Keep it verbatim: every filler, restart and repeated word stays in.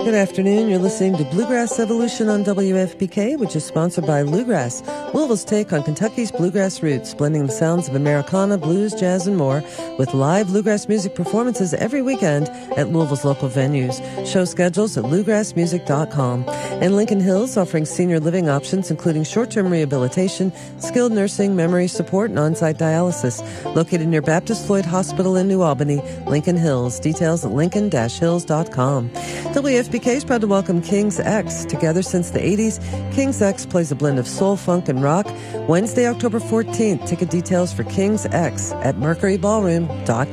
Good afternoon. You're listening to Bluegrass Evolution on W F P K, which is sponsored by Bluegrass, Louisville's take on Kentucky's bluegrass roots, blending the sounds of Americana, blues, jazz, and more with live bluegrass music performances every weekend at Louisville's local venues. Show schedules at bluegrass music dot com. And Lincoln Hills, offering senior living options, including short-term rehabilitation, skilled nursing, memory support, and on-site dialysis. Located near Baptist Floyd Hospital in New Albany, Lincoln Hills. Details at lincoln dash hills dot com. W F P K is proud to welcome King's X. Together since the eighties, King's X plays a blend of soul, funk, and rock. Wednesday, October fourteenth. Ticket details for King's X at mercury ballroom dot